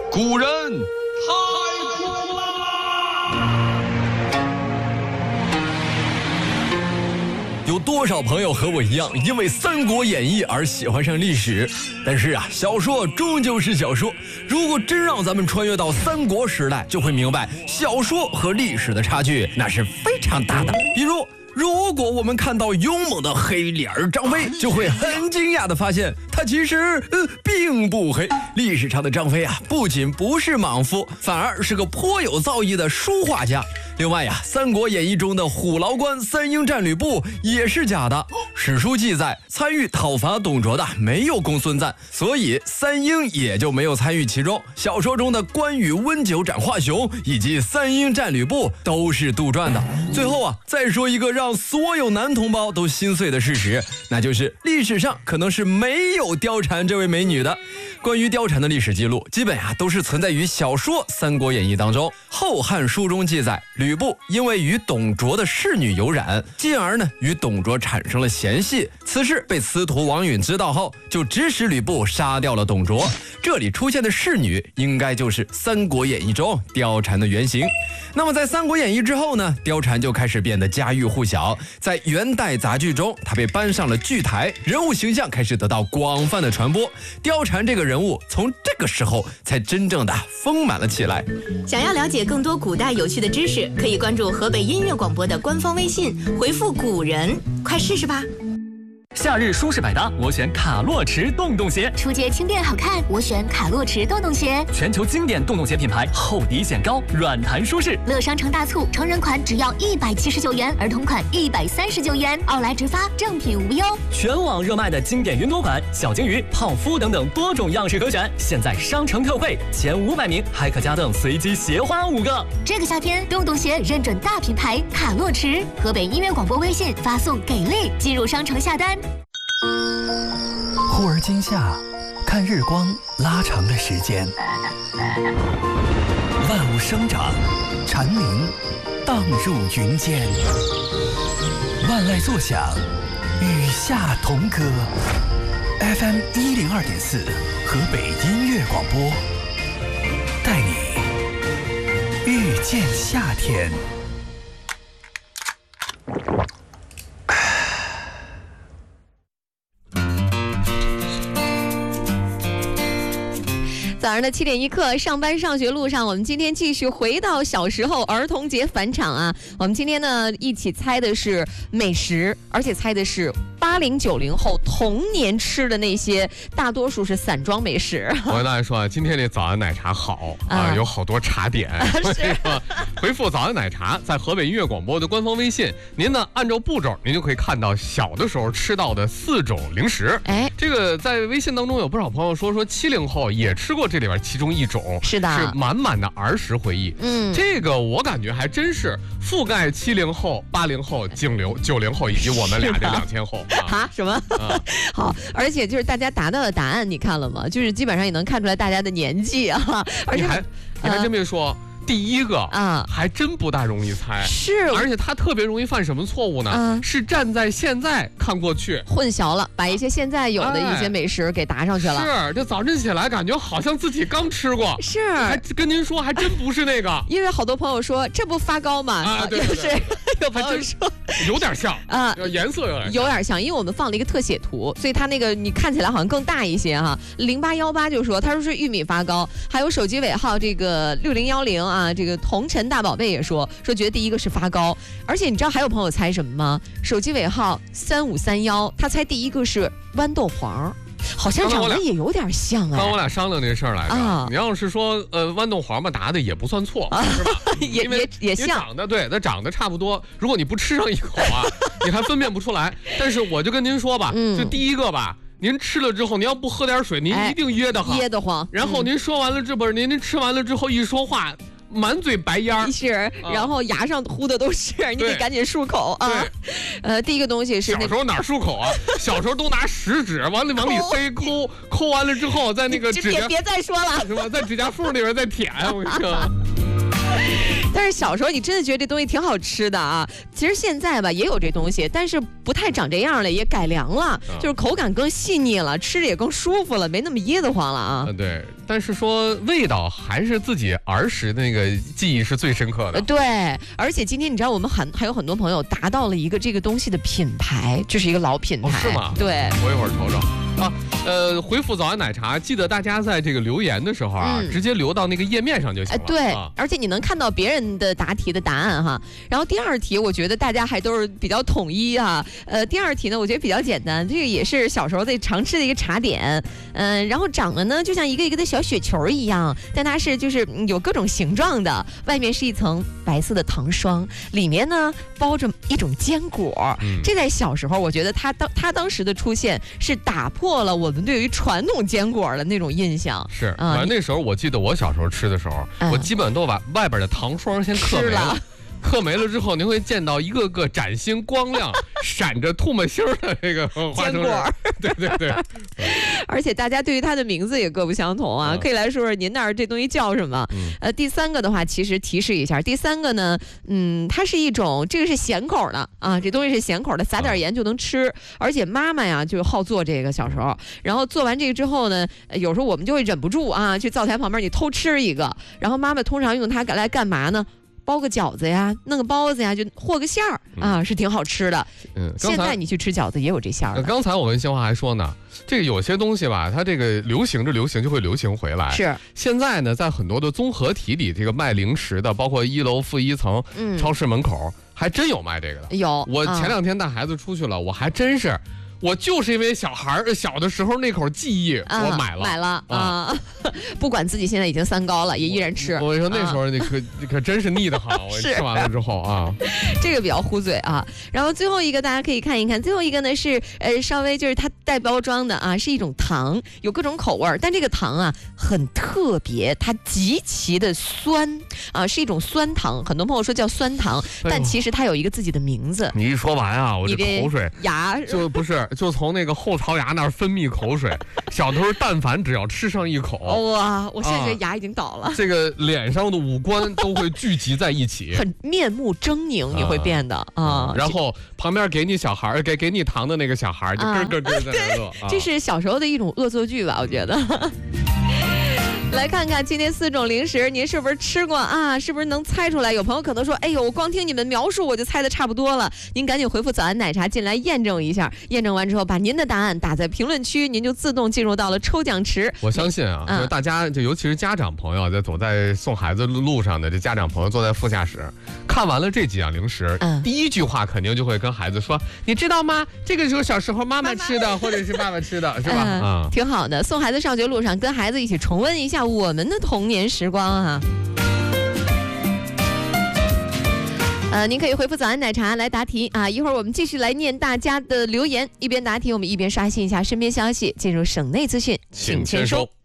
古人太苦啦！ 有多少朋友和我一样，因为《三国演义》而喜欢上历史？但是啊，小说终究是小说。如果真让咱们穿越到三国时代，就会明白小说和历史的差距那是非常大的。比如果我们看到勇猛的黑脸张飞，就会很惊讶地发现，他其实并不黑。历史上的张飞啊，不仅不是莽夫，反而是个颇有造诣的书画家。另外呀，《三国演义》中的虎牢关三英战吕布也是假的。史书记载，参与讨伐董卓的没有公孙瓒，所以三英也就没有参与其中。小说中的关羽温酒斩华雄以及三英战吕布都是杜撰的。最后啊，再说一个让所有男同胞都心碎的事实，那就是历史上可能是没有貂蝉这位美女的。关于貂蝉的历史记录，基本都是存在于小说《三国演义》当中。《后汉书》中记载，吕布因为与董卓的侍女有染，进而与董卓产生了嫌隙。此事被司徒王允知道后，就指使吕布杀掉了董卓。这里出现的侍女，应该就是《三国演义》中貂蝉的原型。那么在《三国演义》之后呢，貂蝉就开始变得家喻户晓。在元代杂剧中，她被搬上了剧台，人物形象开始得到广泛的传播。貂蝉这个人物从这个时候才真正的丰满了起来。 想要了解更多古代有趣的知识，可以关注河北音乐广播的官方微信，回复古人，快试试吧。 夏日舒适百搭，我选卡洛驰洞洞鞋。 初阶轻便好看，我选卡洛驰洞洞鞋。 全球经典洞洞鞋品牌，厚底显高，软弹舒适。 乐商城大促，成人款只要179元，儿童款139元，奥莱直发，正品无忧。 全网热卖的经典云朵款、小金鱼、泡芙等等多种样式可选，现在商城特惠，前500名还可加赠随机鞋花5个。 这个夏天，洞洞鞋认准大品牌卡洛驰。河北音乐广播微信发送给力，进入商城下单。 忽而今夏，看日光拉长的时间，万物生长，蝉鸣荡入云间，万籁作响，与夏同歌。FM 102.4，河北音乐广播，带你遇见夏天。 早上的7点1刻，上班上学路上，我们今天继续回到小时候，儿童节返场啊！我们今天呢一起猜的是美食，而且猜的是80、90后童年吃的那些，大多数是散装美食。 我跟大家说啊，今天这早安奶茶好啊，有好多茶点。是回复早安奶茶，在河北音乐广播的官方微信，您呢按照步骤，您就可以看到小的时候吃到的4种零食。哎，这个在微信当中有不少朋友说70后也吃过这里边其中一种， 是的， 是满满的儿时回忆。这个我感觉还真是覆盖70后、80后、90后以及我们俩这2000后啊。什么？好，而且就是大家答到的答案，你看了吗？就是基本上也能看出来大家的年纪啊。而且你还真别说。第一个啊，还真不大容易猜， 是， 而且他特别容易犯什么错误呢？是站在现在看过去， 混淆了，把一些现在有的一些美食给答上去了。 是，这早晨起来感觉好像自己刚吃过， 是， 还跟您说还真不是那个， 因为好多朋友说这不发糕吗？ 啊，对， 是有朋友说有点像啊，颜色有点像， 因为我们放了一个特写图，所以它那个你看起来好像更大一些哈。0818就说他说是玉米发糕，还有手机尾号这个6010啊，这个同城大宝贝也说觉得第一个是发糕，而且你知道还有朋友猜什么吗？手机尾号3531，他猜第一个是豌豆黄。好像长得也有点像哎。 刚我俩商量这事儿来着，你要是说豌豆黄吧，答的也不算错，是吧？ 也像， 长得对，它长得差不多。如果你不吃上一口啊，你还分辨不出来。但是我就跟您说吧，就第一个吧。您吃了之后，您要不喝点水，您一定噎得慌。然后您说完了这不是您吃完了之后一说话。满嘴白烟是，然后牙上糊的都是，你得赶紧漱口啊。第一个东西是小时候哪漱口啊？小时候都拿食指往里塞，抠完了之后，在那个指甲别再说了， 是吧？在指甲缝里边再舔，我跟你说。 但是小时候你真的觉得这东西挺好吃的啊。其实现在吧也有这东西，但是不太长这样了，也改良了，就是口感更细腻了，吃着也更舒服了，没那么噎得慌了啊。 对，但是说味道还是自己儿时那个记忆是最深刻的。 对，而且今天你知道我们还有很多朋友达到了一个这个东西的品牌，这是一个老品牌。 是吗？ 对， 我一会儿瞅瞅。回复早安奶茶，记得大家在这个留言的时候啊，直接留到那个页面上就行了。 对，而且你能看到别人的答题的答案哈。然后第二题，我觉得大家还都是比较统一哈。第二题呢，我觉得比较简单，这个也是小时候常吃的一个茶点。然后长得呢就像一个一个的小雪球一样，但它是就是有各种形状的，外面是一层白色的糖霜，里面呢包着一种坚果。这在小时候，我觉得它当时的出现是打破了我们对于传统坚果的那种印象。 是，反正那时候我记得我小时候吃的时候，我基本都把外边的糖霜先嗑没了。嗑没了之后，您会见到一个个崭新光亮、闪着唾沫星的这个花生仁。对对对， 而且大家对于它的名字也各不相同啊。可以来说说您那儿这东西叫什么？第三个的话，其实提示一下，第三个呢，它是一种这个是咸口的啊，这东西是咸口的，撒点盐就能吃。而且妈妈呀就好做这个，小时候，然后做完这个之后呢，有时候我们就会忍不住啊，去灶台旁边你偷吃一个，然后妈妈通常用它来干嘛呢？包个饺子呀，弄个包子呀，就和个馅儿啊，是挺好吃的。现在你去吃饺子也有这馅儿。 刚才我跟新华还说呢，这个有些东西吧，它这个流行着流行就会流行回来。 是。 现在呢，在很多的综合体里，这个卖零食的，包括1楼负1层，超市门口还真有卖这个的。 有。 我前2天带孩子出去了，我还真是。我就是因为小的时候那口记忆，我买了啊！ 不管自己现在已经3高了，也依然吃。 我说那时候你可真是腻得慌，我吃完了之后啊， 这个比较糊嘴啊。然后最后一个大家可以看一看，最后一个呢是稍微就是它带包装的啊，是一种糖，有各种口味，但这个糖啊很特别，它极其的酸啊，是一种酸糖。很多朋友说叫酸糖，但其实它有一个自己的名字。 你一说完啊，我这口水牙就不是。就从那个后槽牙那儿分泌口水，小的时候但凡只要吃上一口， 哇！我现在觉得牙已经倒了， 这个脸上的五官都会聚集在一起， 很面目狰狞，你会变得啊。 然后旁边给你小孩给你糖的那个小孩就咯咯咯在那乐， 这是小时候的一种恶作剧吧，我觉得。来看看今天4种零食，您是不是吃过啊？是不是能猜出来？有朋友可能说，哎呦，我光听你们描述我就猜的差不多了。您赶紧回复早安奶茶进来验证一下，验证完之后把您的答案打在评论区，您就自动进入到了抽奖池。 我相信啊，就是大家就尤其是家长朋友在走在送孩子路上的这家长朋友坐在副驾驶，看完了这几样零食，第一句话肯定就会跟孩子说，你知道吗？这个就是小时候妈妈吃的，或者是爸爸吃的，是吧？ 挺好的。送孩子上学路上，跟孩子一起重温一下我们的童年时光啊！您可以回复早安奶茶来答题啊！一会儿我们继续来念大家的留言，一边答题我们一边刷新一下身边消息，进入省内资讯，请签收。